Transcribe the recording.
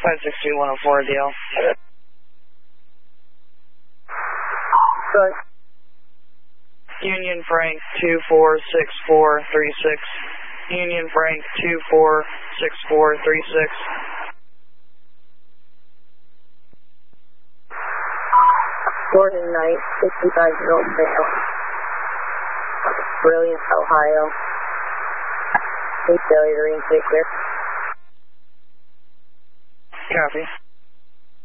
562-104 DL. Good. Union Frank 246436. Union Frank 246436. Gordon Knight, 65-year-old male. Brilliant, Ohio. Need failure to reinstate clear. Copy.